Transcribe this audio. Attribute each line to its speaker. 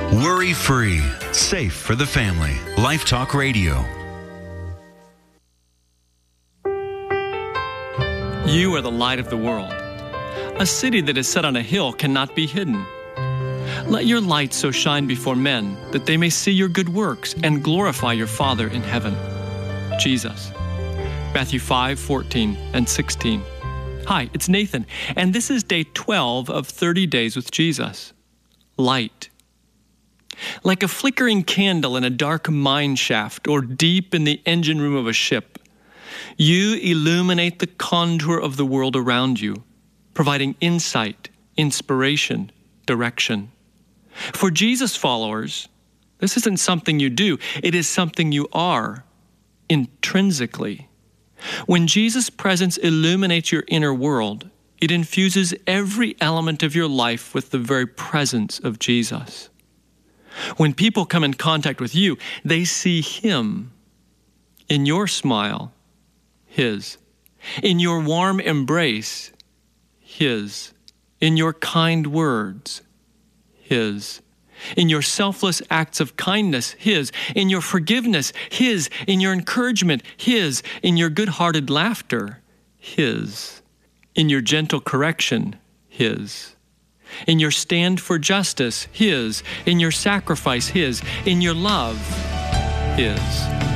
Speaker 1: Worry-free, safe for the family. Life Talk Radio.
Speaker 2: You are the light of the world. A city that is set on a hill cannot be hidden. Let your light so shine before men that they may see your good works and glorify your Father in heaven. Jesus. Matthew 5:14 and 16. Hi, it's Nathan, and this is day 12 of 30 Days with Jesus. Light. Like a flickering candle in a dark mine shaft or deep in the engine room of a ship, you illuminate the contour of the world around you, providing insight, inspiration, direction. For Jesus followers, this isn't something you do, it is something you are, intrinsically. When Jesus' presence illuminates your inner world, it infuses every element of your life with the very presence of Jesus. When people come in contact with you, they see Him. In your smile, His. In your warm embrace, His. In your kind words, His. In your selfless acts of kindness, His. In your forgiveness, His. In your encouragement, His. In your good-hearted laughter, His. In your gentle correction, His. In your stand for justice, His. In your sacrifice, His. In your love, His.